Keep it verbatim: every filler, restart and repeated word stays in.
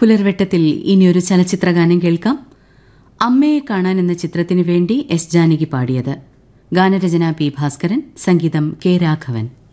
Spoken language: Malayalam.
പുലർവെട്ടത്തിൽ ഇനിയൊരു ചലച്ചിത്രഗാനം കേൾക്കാം. അമ്മയെ കാണാൻ എന്ന ചിത്രത്തിനു വേണ്ടി എസ് ജാനകി പാടിയത്. ഗാനരചന പി ഭാസ്കരൻ, സംഗീതം കെ രാഘവൻ.